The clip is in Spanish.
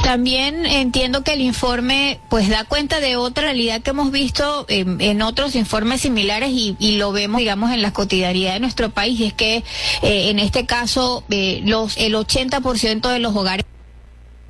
También entiendo que el informe pues da cuenta de otra realidad que hemos visto en otros informes similares y lo vemos, digamos, en la cotidianidad de nuestro país, y es que en este caso el 80% de los hogares